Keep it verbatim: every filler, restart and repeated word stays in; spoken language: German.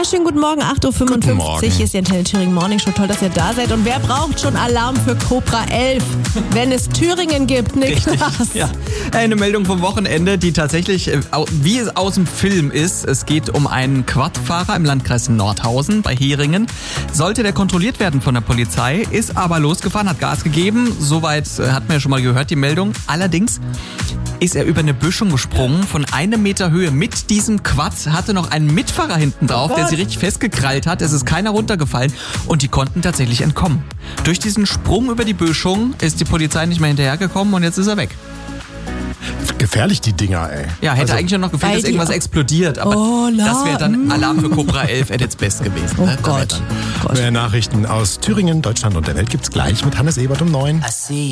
wunderschönen guten Morgen, acht Uhr fünfundfünfzig. Guten Morgen. Hier ist die Antenne Thüringen Morning Show. Toll, dass ihr da seid. Und wer braucht schon Alarm für Cobra elf, wenn es Thüringen gibt, Niklas? Ja, eine Meldung vom Wochenende, die tatsächlich, äh, au- wie es aus dem Film ist. Es geht um einen Quadfahrer im Landkreis Nordhausen bei Heringen. Sollte der kontrolliert werden von der Polizei, ist aber losgefahren, hat Gas gegeben. Soweit äh, hat man ja schon mal gehört, die Meldung. Allerdings ist er über eine Böschung gesprungen von einem Meter Höhe mit diesem Quad, hatte noch einen Mitfahrer hinten drauf, Oh der Gott. sie richtig festgekrallt hat. Es ist keiner runtergefallen und die konnten tatsächlich entkommen. Durch diesen Sprung über die Böschung ist die Polizei nicht mehr hinterhergekommen und jetzt ist er weg. Gefährlich, die Dinger, ey. Ja, hätte Also, eigentlich noch gefehlt, weil dass die irgendwas auch- explodiert, aber Oh, la- das wäre dann Alarm für Cobra elf at its best gewesen. Oh ne? Da wär Gott. dann- Gott. Mehr Nachrichten aus Thüringen, Deutschland und der Welt gibt's gleich mit Hannes Ebert um neun. I see